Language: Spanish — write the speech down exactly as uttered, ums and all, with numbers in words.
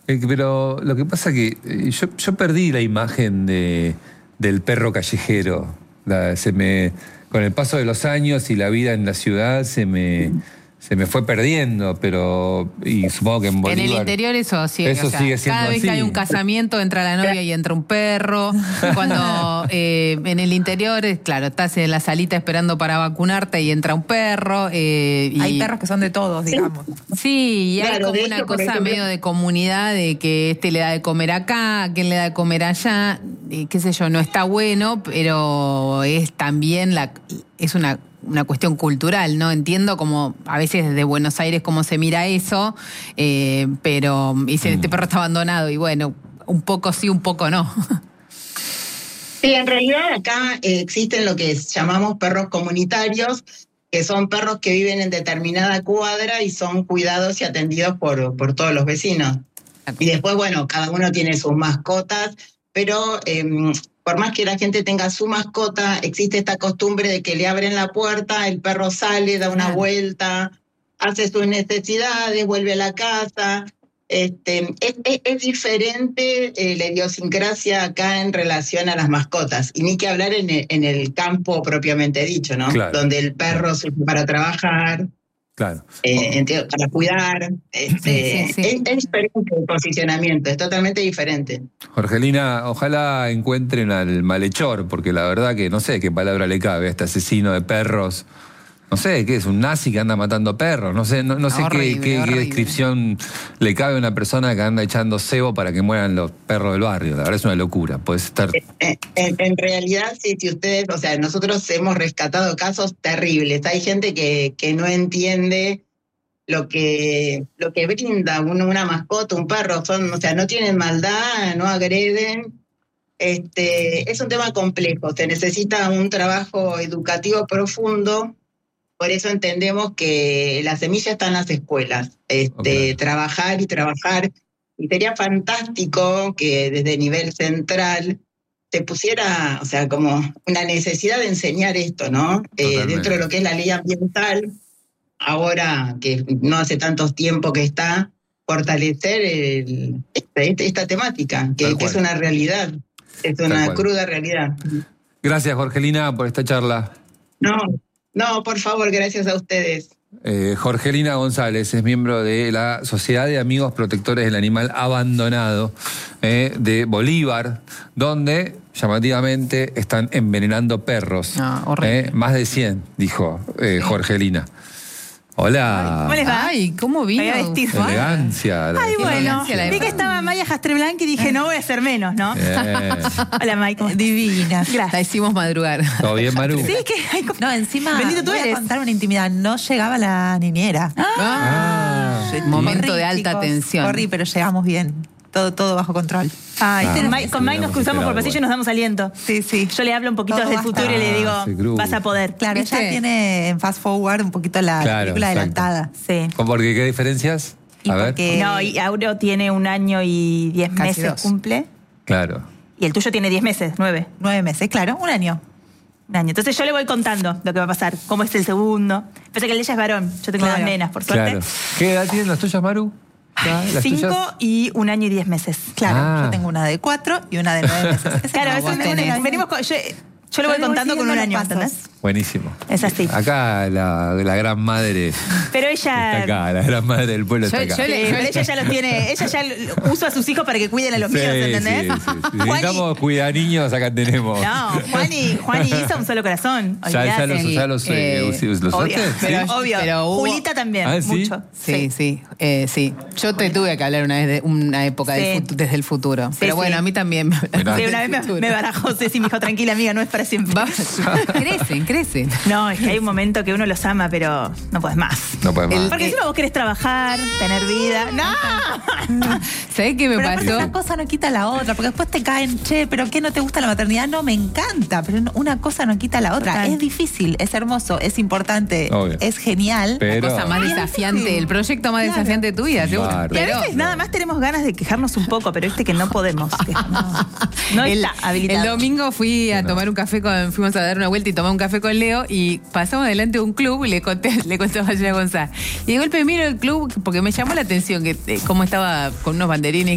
Eh, pero lo que pasa que eh, yo, yo perdí la imagen de, del perro callejero. La, se me, con el paso de los años y la vida en la ciudad se me... Se me fue perdiendo, pero... Y supongo que en Bolívar... En el interior eso sigue. Eso o sea, sigue siendo cada vez así. que hay un casamiento entra la novia y entra un perro. Cuando eh, en el interior, claro, estás en la salita esperando para vacunarte y entra un perro. Eh, y... Hay perros que son de todos, digamos. Sí, y hay Claro, como de una hecho, por cosa ejemplo- medio de comunidad de que este le da de comer acá, aquel le da de comer allá. Y qué sé yo, no está bueno, pero es también la... Es una... una cuestión cultural, ¿no? Entiendo como a veces desde Buenos Aires cómo se mira eso, eh, pero dicen, este perro está abandonado y bueno, un poco sí, un poco no. Sí, en realidad acá eh, existen lo que llamamos perros comunitarios, que son perros que viven en determinada cuadra y son cuidados y atendidos por, por todos los vecinos. Y después, bueno, cada uno tiene sus mascotas, pero eh, por más que la gente tenga su mascota, existe esta costumbre de que le abren la puerta, el perro sale, da una Claro. vuelta, hace sus necesidades, vuelve a la casa. Este, es, es, es diferente eh, la idiosincrasia acá en relación a las mascotas, y ni que hablar en el, en el campo propiamente dicho, ¿no? Claro. Donde el perro se usa para trabajar, Claro. eh, entiendo, para cuidar. Este, Sí, sí, sí. Es, es diferente el posicionamiento, es totalmente diferente. Jorgelina, ojalá encuentren al malhechor, porque la verdad que no sé qué palabra le cabe a este asesino de perros. No sé, ¿qué es? ¿Un nazi que anda matando perros? No sé, no, no sé Horrible, qué, qué, qué horrible. descripción le cabe a una persona que anda echando cebo para que mueran los perros del barrio. La verdad es una locura. Puedes estar... En, en- en realidad, sí, si ustedes, o sea, nosotros hemos rescatado casos terribles. Hay gente que, que no entiende lo que, lo que brinda una, una mascota, un perro. Son, o sea, no tienen maldad, no agreden. Este, es un tema complejo, se necesita un trabajo educativo profundo. Por eso entendemos que la semilla está en las escuelas. Este, Ok. Trabajar y trabajar. Y sería fantástico que desde nivel central se pusiera, o sea, como una necesidad de enseñar esto, ¿no? Eh, Totalmente. dentro de lo que es la ley ambiental, ahora que no hace tanto tiempo que está, fortalecer el- esta, esta temática, que, Tal que es cual. una realidad, es Tal una cual. cruda realidad. Gracias, Jorgelina, por esta charla. No, no, por favor, gracias a ustedes. Eh, Jorgelina González es miembro de la Sociedad de Amigos Protectores del Animal Abandonado eh, de Bolívar, donde llamativamente están envenenando perros. No, horrible. Eh, más de cien, dijo eh, Jorgelina. Hola. ¿Cómo les va? Ay, ¿cómo vino? Me había vestido. Elegancia. la Ay, de bueno, elegancia la de vi que Fernanda. estaba Maya Jastreblanc y dije, no voy a hacer menos, ¿no? Bien. Hola, May, ¿cómo estás? Divina. La Gracias. hicimos madrugar. ¿Todo bien, Maru? Sí, es que... ay, ¿cómo- No, encima, Bendito tú voy a eres. contar una intimidad. No llegaba la niñera. Ah. Momento Corrí, de alta chicos, tensión. Corrí, pero llegamos bien. Todo, todo bajo control. Ay, Ah, May- con May nos sí, cruzamos por claro, pasillo y bueno. nos damos aliento. Sí, sí. Yo le hablo un poquito Todo desde el basta. futuro y le digo, Ah, se cruz. vas a poder. Claro, ¿Viste? ella tiene en Fast Forward un poquito la Claro, película exacto. adelantada. Sí. ¿Por qué? ¿Qué diferencias? Y A ver. porque- No, y Auro tiene un año y diez Casi meses dos. cumple. Claro. Y el tuyo tiene diez meses, nueve. Nueve meses, claro, un año. Un año. Entonces yo le voy contando lo que va a pasar, cómo es el segundo. Pese que el de ella es varón, yo tengo Claro. dos nenas, por suerte. Claro. ¿Qué edad tienen las tuyas, Maru? ¿Ya? ¿Las Cinco tuyas? y un año y diez meses. Claro, Ah. yo tengo una de cuatro y una de nueve meses. Ese Claro, no, eso vos me- tenés. venimos con- yo, yo lo Yo voy le voy contando con un siguiendo año, los pasos. ¿entendés? Buenísimo. Es así. Acá la, la gran madre Pero está ella... acá, la gran madre del pueblo Yo- está acá. yo Sí, le- pero ella ya los tiene, ella ya lo- usa a sus hijos para que cuiden a los Sí, míos, ¿entendés? sí, sí, sí. Juani- Necesitamos cuidar niños, acá tenemos. No, Juan y, Juan y Isa un solo corazón. Ya, ya los, olvidate. ya los, eh, Eh, us- los Obvio, usaste, ¿sí? pero, obvio. Pero hubo- Julita también, Ah, ¿sí? mucho. Sí, sí, eh, sí. Yo te tuve que hablar una vez de una época del Sí. futu- desde el futuro. Pero sí. bueno, a mí también me Mirá. Sí, una vez me, me barajó Ceci y me dijo, tranquila amiga, no es para siempre. Va- crecen, crecen. No, es que hay un momento que uno los ama, pero no puedes más. No puede más. El- Porque encima vos querés trabajar, tener vida. ¡No! ¿Sabés qué me Pero aparte pasó? una cosa no quita la otra, porque después te caen, che, pero ¿qué no te gusta la maternidad? No, me encanta, pero no- una cosa no quita la otra. Total. Es difícil, es hermoso, es importante, Obvio. es genial. Pero- La cosa más Bien desafiante, difícil. el proyecto más Claro. desafiante de tu vida, seguro. Bárbaro. Y a Pero veces nada más tenemos ganas de quejarnos un poco, pero viste que no podemos. que no no el, está habilitado. el domingo fui a No. tomar un café con, fuimos a dar una vuelta y tomar un café con Leo y pasamos delante de un club y le conté, le conté a Mayra González. Y de golpe miro el club porque me llamó la atención que eh, cómo estaba con unos banderines